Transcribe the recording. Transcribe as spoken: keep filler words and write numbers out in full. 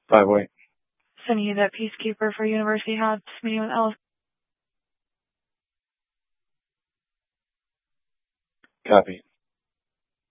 Five White. Sending you that Peacekeeper for University House, meeting with Ellis. Copy.